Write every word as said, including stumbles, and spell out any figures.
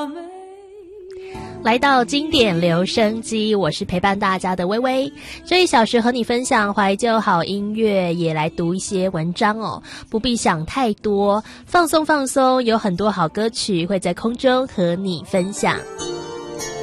来到经典留声机，我是陪伴大家的微微。这一小时和你分享怀旧好音乐，也来读一些文章哦，不必想太多，放松放松，有很多好歌曲会在空中和你分享。